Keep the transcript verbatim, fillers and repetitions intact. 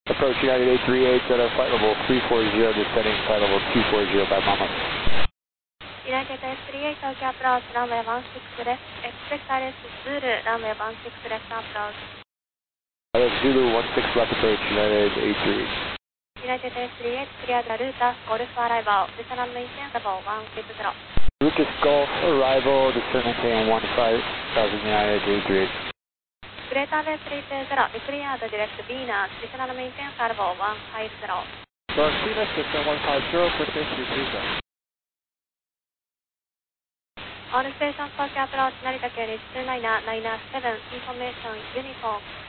Approach United eight three eight at a flight level three four zero, descending flight level two four zero by Mama. United eight three eight, Tokyo approach, runway one six left, expect I L S Zulu, runway one six left approach. I L S Zulu one six left approach, United eight three eight. United eight three eight, clear the route, Golf arrival, descend maintain level one six zero. Lucas Golf arrival, descend maintain one five thousand United eight three eight. Greater Bay three two zero, declared direct Venus, descend maintain level one five zero. North Venus, descend one five zero, quick issue three zero. All stations, Tokyo approach, Narita Carriage two nine nine seven, information uniform.